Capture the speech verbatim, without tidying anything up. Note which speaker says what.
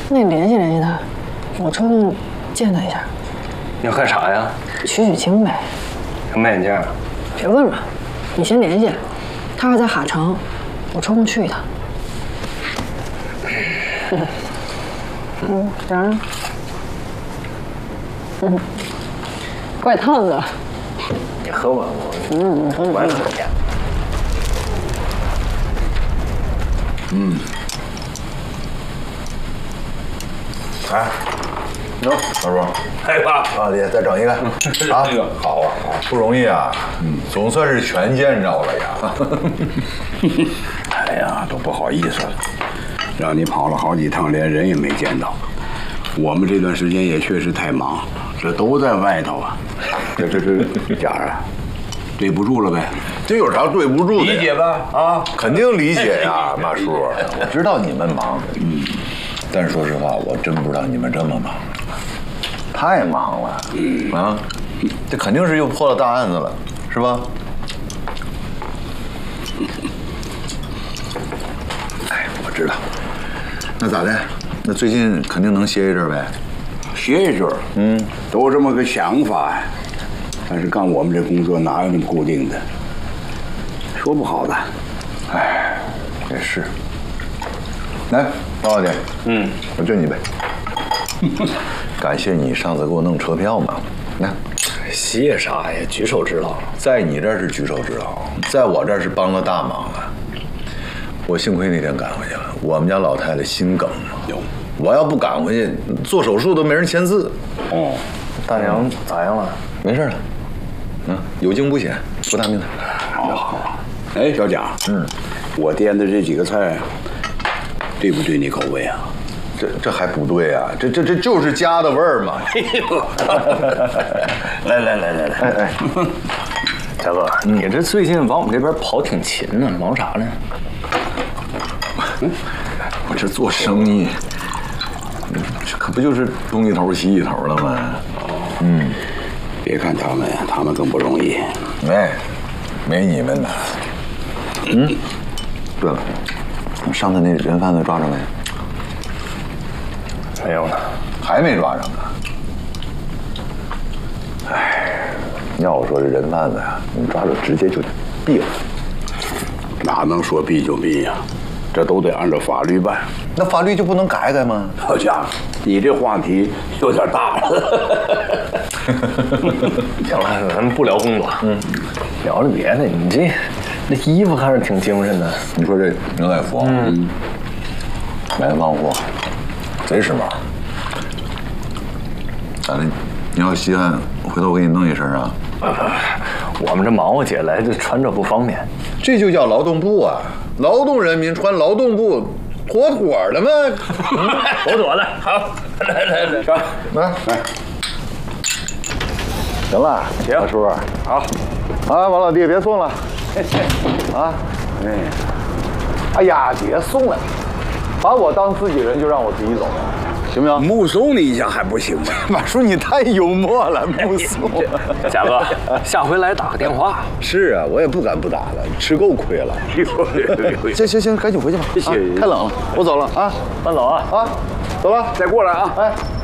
Speaker 1: 那你联系联系他，我抽空见他一下。
Speaker 2: 你要干啥呀？
Speaker 1: 取取经呗。
Speaker 2: 要卖眼镜？
Speaker 1: 别问了，你先联系。他要在哈城，我抽空去一趟。嗯，咋样？嗯，怪烫的。
Speaker 2: 你喝吧，我
Speaker 1: 嗯，喝
Speaker 2: 我爱喝点。
Speaker 3: 嗯。哎，喏，老叔，
Speaker 2: 哎爸，
Speaker 3: 老弟，再整一个啊！好啊，好，不容易啊，嗯，总算是全见着了呀。
Speaker 4: 哎呀，都不好意思了，让你跑了好几趟，连人也没见到。我们这段时间也确实太忙，这都在外头啊。这这这家啊，对不住了呗。
Speaker 3: 这有啥对不住的？
Speaker 4: 理解吧？啊，
Speaker 3: 肯定理解呀，马叔，我知道你们忙，嗯，但是说实话，我真不知道你们这么忙，太忙了，嗯啊，这肯定是又破了大案子了，是吧？哎，我知道。那咋的？那最近肯定能歇一阵儿呗？
Speaker 4: 歇一阵儿，嗯，都这么个想法呀。但是干我们这工作哪有那么固定的？说不好的。
Speaker 3: 哎，也是。来，包老弟，嗯，我敬你杯。感谢你上次给我弄车票嘛。来，
Speaker 2: 谢啥呀？举手之劳。
Speaker 3: 在你这儿是举手之劳，在我这儿是帮了大忙了。我幸亏那天赶回去了，我们家老太太心梗了，我要不赶回去，做手术都没人签字。
Speaker 2: 哦，大娘咋样了？
Speaker 3: 没事了，嗯，有惊无险，不大命的。
Speaker 4: 好好。哎，小贾，嗯，我掂的这几个菜，对不对你口味啊？
Speaker 3: 这这还不对啊，这这这就是家的味儿嘛。
Speaker 2: 来来来来来，哎哎，大哥，你这最近往我们这边跑挺勤呢，忙啥呢？
Speaker 3: 嗯，我这做生意，这可不就是东一头西一头了吗？
Speaker 4: 嗯，别看他们，他们更不容易。
Speaker 3: 哎，没你们难。嗯，对了，上次那人贩子抓着没？
Speaker 2: 没有呢，
Speaker 3: 还没抓着呢。哎，要我说这人贩子呀，你抓住直接就毙了。
Speaker 4: 哪能说毙就毙呀？这都得按照法律办。
Speaker 3: 那法律就不能改改吗？
Speaker 4: 好家伙，你这话题有点大了。
Speaker 2: 行了，咱们不聊工作，嗯，聊聊别的。你这那衣服看着挺精神的。
Speaker 3: 你说这牛仔服，嗯，买的旺货，贼时髦。咋的？你要稀罕，回头我给你弄一身啊。
Speaker 2: 我们这忙活起来，这穿着不方便。
Speaker 3: 这就叫劳动部啊！劳动人民穿劳动部，妥妥的嘛。
Speaker 2: 妥妥的，好，来来来，
Speaker 3: 上来来。行了，
Speaker 2: 行，
Speaker 3: 大叔，好，啊，王老弟别送了，啊，哎，哎呀，别送了，把我当自己人就让我自己走了，行不行？
Speaker 4: 目送你一下还不行吗？
Speaker 3: 马叔你太幽默了，目送。
Speaker 2: 贾哥，下回来打个电话。
Speaker 3: 是啊，我也不敢不打了，吃够亏了。行行行，赶紧回去吧，
Speaker 4: 谢谢。
Speaker 3: 太冷了，我走了啊，
Speaker 2: 慢走啊，
Speaker 3: 啊，走了，
Speaker 4: 再过来啊，
Speaker 3: 哎。